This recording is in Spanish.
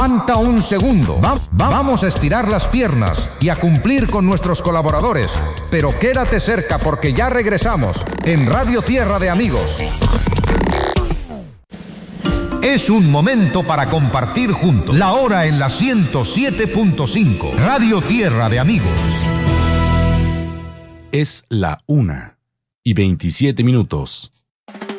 Aguanta un segundo. Vamos a estirar las piernas y a cumplir con nuestros colaboradores. Pero quédate cerca porque ya regresamos en Radio Tierra de Amigos. Es un momento para compartir juntos. La hora en la 107.5. Radio Tierra de Amigos. Es la 1:27.